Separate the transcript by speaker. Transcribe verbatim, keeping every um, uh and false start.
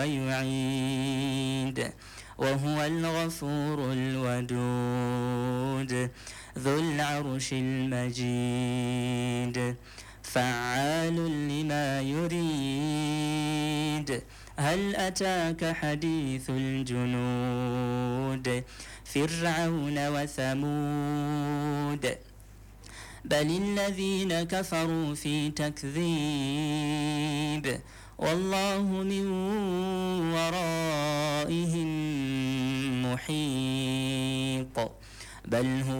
Speaker 1: ويعيد وهو الغفور الودود ذو العرش المجيد فعال لما يريد هل أتاك حديث الجنود فرعون وثمود بل الذين كفروا في تكذيب والله من ورائهم محيط بل هو